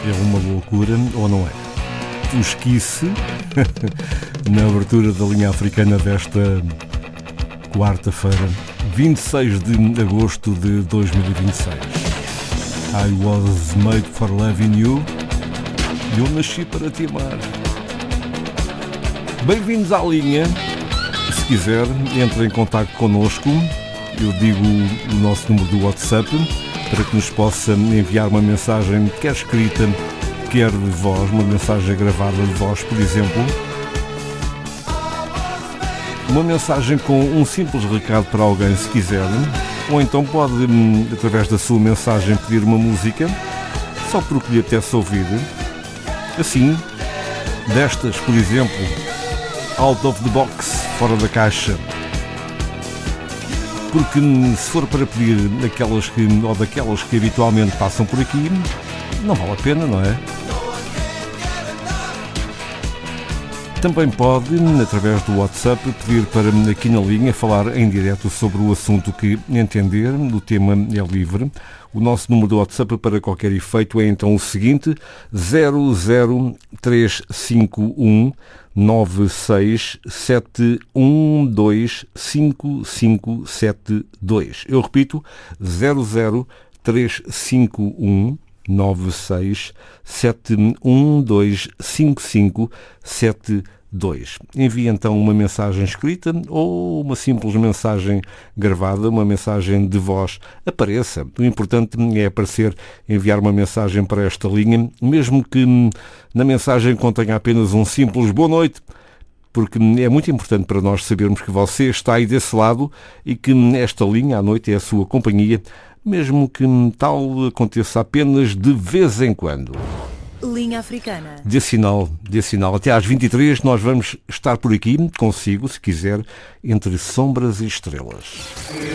É uma loucura ou não é? Tosquice na abertura da linha africana desta quarta-feira, 26 de agosto de 2026. I was made for loving you. Eu nasci para te amar. Bem-vindos à linha. Se quiser, entre em contato connosco. Eu digo o nosso número do WhatsApp para que nos possa enviar uma mensagem, quer escrita, quer de voz, uma mensagem gravada de voz, por exemplo. Uma mensagem com um simples recado para alguém, se quiser. Ou então pode, através da sua mensagem, pedir uma música, só porque lhe apetece ouvir. Assim, destas, por exemplo, out of the box, fora da caixa. Porque se for para pedir daquelas que habitualmente passam por aqui, não vale a pena, não é? Também pode, através do WhatsApp, pedir para aqui na linha falar em direto sobre o assunto que entender. O tema é livre. O nosso número do WhatsApp para qualquer efeito é então o seguinte: 00351 967125572. Eu repito, 00351 967125572. Envie então uma mensagem escrita ou uma simples mensagem gravada, uma mensagem de voz. Apareça. O importante é aparecer, enviar uma mensagem para esta linha, mesmo que na mensagem contenha apenas um simples boa noite, porque é muito importante para nós sabermos que você está aí desse lado e que esta linha à noite é a sua companhia, mesmo que tal aconteça apenas de vez em quando. Linha Africana. Dê sinal. Até às 23 nós vamos estar por aqui, consigo, se quiser, entre sombras e estrelas.